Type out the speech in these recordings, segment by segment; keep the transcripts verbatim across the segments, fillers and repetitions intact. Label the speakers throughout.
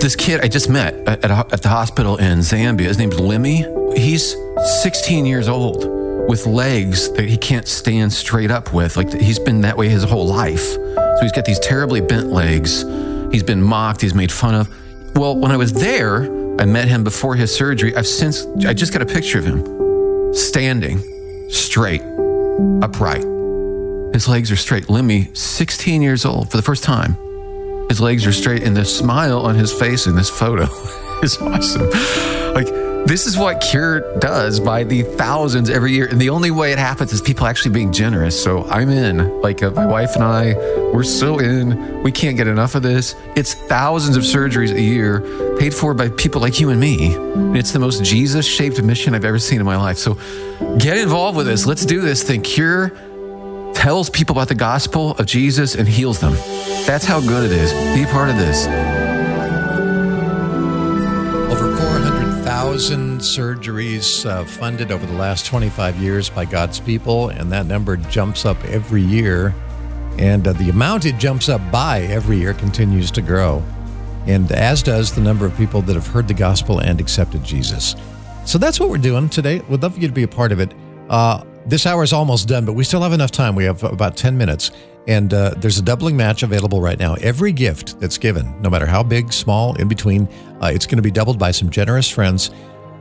Speaker 1: This kid I just met at, at the hospital in Zambia, his name's Lemmy. He's sixteen years old with legs that he can't stand straight up with. Like, he's been that way his whole life. So he's got these terribly bent legs. He's been mocked. He's made fun of. Well, when I was there, I met him before his surgery. I've since, I just got a picture of him standing straight, upright. His legs are straight. Lemmy, sixteen years old for the first time. His legs are straight, and the smile on his face in this photo is awesome. Like, this is what Cure does by the thousands every year. And the only way it happens is people actually being generous. So I'm in. Like, uh, my wife and I, we're so in. We can't get enough of this. It's thousands of surgeries a year paid for by people like you and me. And it's the most Jesus-shaped mission I've ever seen in my life. So get involved with this. Let's do this thing. Cure tells people about the gospel of Jesus and heals them. That's how good it is. Be part of this.
Speaker 2: Over four hundred thousand surgeries uh, funded over the last twenty-five years by God's people, and that number jumps up every year. And uh, the amount it jumps up by every year continues to grow. And as does the number of people that have heard the gospel and accepted Jesus. So that's what we're doing today. We'd love for you to be a part of it. Uh, this hour is almost done, but we still have enough time. We have about ten minutes. And uh, there's a doubling match available right now. Every gift that's given, no matter how big, small, in between, uh, it's going to be doubled by some generous friends.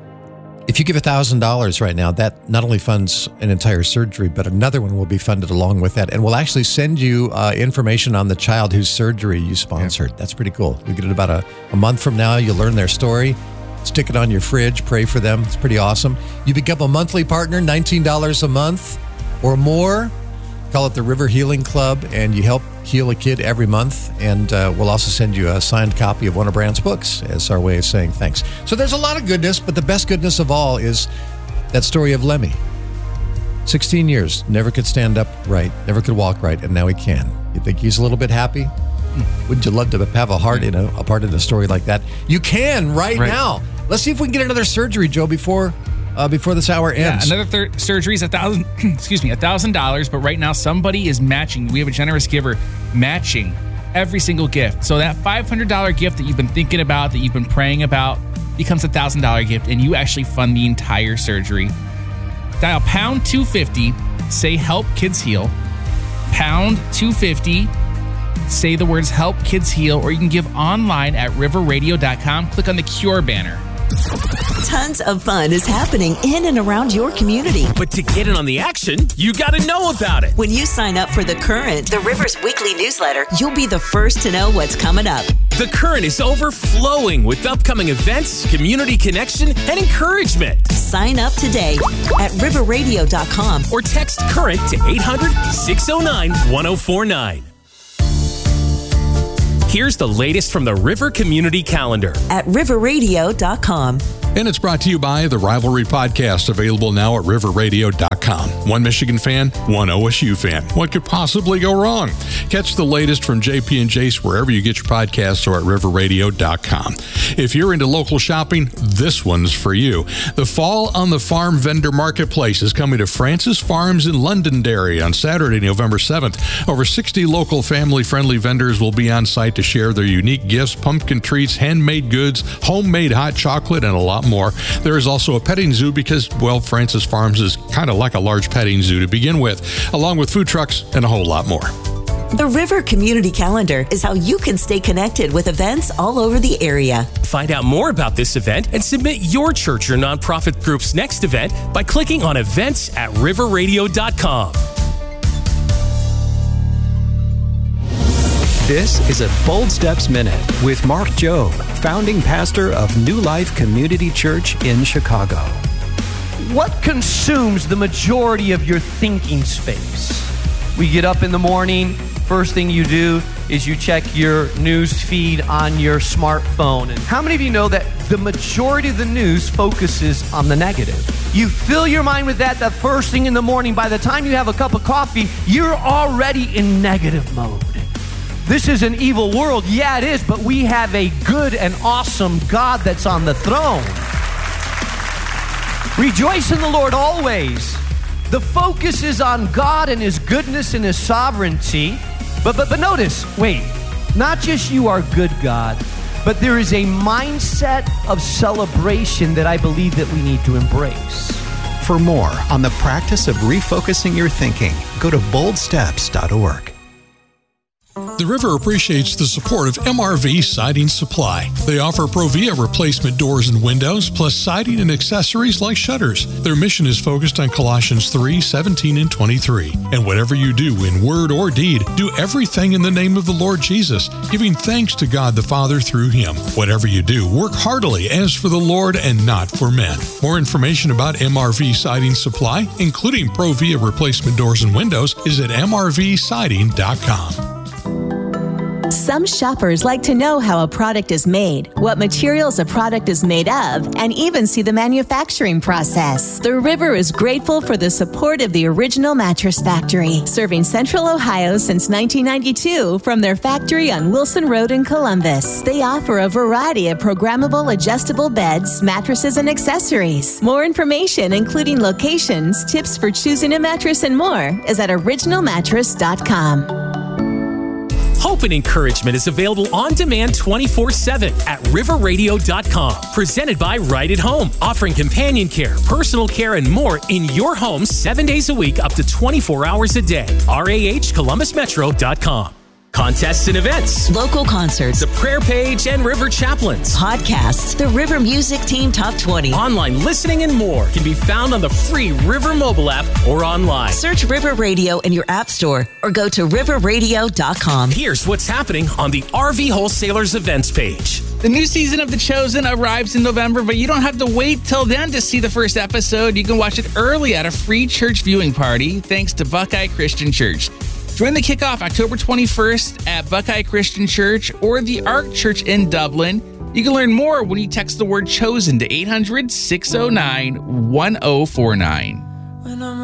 Speaker 2: If you give one thousand dollars right now, that not only funds an entire surgery, but another one will be funded along with that. And we'll actually send you uh, information on the child whose surgery you sponsored. Yeah. That's pretty cool. You get it about a, a month from now. You'll learn their story. Stick it on your fridge. Pray for them. It's pretty awesome. You become a monthly partner, nineteen dollars a month or more. Call it the River Healing Club, and you help heal a kid every month. And uh, we'll also send you a signed copy of one of Brand's books as our way of saying thanks. So there's a lot of goodness, but the best goodness of all is that story of Lemmy. sixteen years, never could stand up right, never could walk right, and now he can. You think he's a little bit happy? Wouldn't you love to have a heart in a, a part in a story like that? You can right, right now. Let's see if we can get another surgery, Joe, before... Uh, before this hour ends.
Speaker 3: Yeah, another thir- surgery is a thousand. excuse me, a thousand dollars. But right now, somebody is matching. We have a generous giver matching every single gift. So that five hundred dollars gift that you've been thinking about, that you've been praying about, becomes a thousand dollar gift, and you actually fund the entire surgery. Dial pound two fifty. Say help kids heal. Pound two fifty. Say the words help kids heal, or you can give online at river radio dot com. Click on the Cure banner.
Speaker 4: Tons of fun is happening in and around your community.
Speaker 5: But to get in on the action, you got to know about it.
Speaker 4: When you sign up for The Current, the River's weekly newsletter, you'll be the first to know what's coming up.
Speaker 5: The Current is overflowing with upcoming events, community connection, and encouragement.
Speaker 4: Sign up today at river radio dot com
Speaker 5: or text CURRENT to eight hundred, six oh nine, one oh four nine. Here's the latest from the River Community Calendar
Speaker 4: at river radio dot com.
Speaker 6: And it's brought to you by the Rivalry Podcast, available now at river radio dot com. One Michigan fan, one O S U fan. What could possibly go wrong? Catch the latest from J P and Jace wherever you get your podcasts or at river radio dot com. If you're into local shopping, this one's for you. The Fall on the Farm Vendor Marketplace is coming to Francis Farms in Londonderry on Saturday, November seventh. Over sixty local family-friendly vendors will be on site to share their unique gifts, pumpkin treats, handmade goods, homemade hot chocolate, and a lot more. There is also a petting zoo because, well, Francis Farms is kind of like a large petting zoo to begin with, along with food trucks and a whole lot more.
Speaker 4: The River Community Calendar is how you can stay connected with events all over the area.
Speaker 5: Find out more about this event and submit your church or nonprofit group's next event by clicking on events at river radio dot com.
Speaker 7: This is a Bold Steps Minute with Mark Jobe, founding pastor of New Life Community Church in Chicago.
Speaker 8: What consumes the majority of your thinking space? We get up in the morning, first thing you do is you check your news feed on your smartphone. And how many of you know that the majority of the news focuses on the negative? You fill your mind with that the first thing in the morning. By the time you have a cup of coffee, you're already in negative mode. This is an evil world. Yeah, it is, but we have a good and awesome God that's on the throne. Rejoice in the Lord always. The focus is on God and His goodness and His sovereignty. But, but, but notice, wait, not just you are good, God, But there is a mindset of celebration that I believe that we need to embrace.
Speaker 7: For more on the practice of refocusing your thinking, go to bold steps dot org.
Speaker 6: The River appreciates the support of M R V Siding Supply. They offer Provia replacement doors and windows, plus siding and accessories like shutters. Their mission is focused on Colossians three, seventeen, and twenty-three. And whatever you do in word or deed, do everything in the name of the Lord Jesus, giving thanks to God the Father through Him. Whatever you do, work heartily as for the Lord and not for men. More information about M R V Siding Supply, including Provia replacement doors and windows, is at M R V siding dot com.
Speaker 9: Some shoppers like to know how a product is made, what materials a product is made of, and even see the manufacturing process. The River is grateful for the support of the Original Mattress Factory, serving Central Ohio since nineteen ninety-two from their factory on Wilson Road in Columbus. They offer a variety of programmable adjustable beds, mattresses, and accessories. More information, including locations, tips for choosing a mattress, and more, is at original mattress dot com.
Speaker 5: Hope and encouragement is available on demand twenty-four seven at river radio dot com. Presented by Right at Home, offering companion care, personal care, and more in your home seven days a week, up to twenty-four hours a day. R A H Columbus Metro dot com. Contests and events,
Speaker 4: Local concerts,
Speaker 5: the prayer page, and River Chaplains.
Speaker 4: podcasts, the River Music Team Top twenty.
Speaker 5: Online listening and more can be found on the free River mobile app or online.
Speaker 4: Search River Radio in your app store or go to river radio dot com.
Speaker 5: Here's what's happening on the R V Wholesalers events page.
Speaker 3: The new season of The Chosen arrives in November, but you don't have to wait till then to see the first episode. You can watch it early at a free church viewing party, thanks to Buckeye Christian Church. Join the kickoff October twenty-first at Buckeye Christian Church or the Ark Church in Dublin. You can learn more when you text the word CHOSEN to eight hundred, six oh nine, one oh four nine.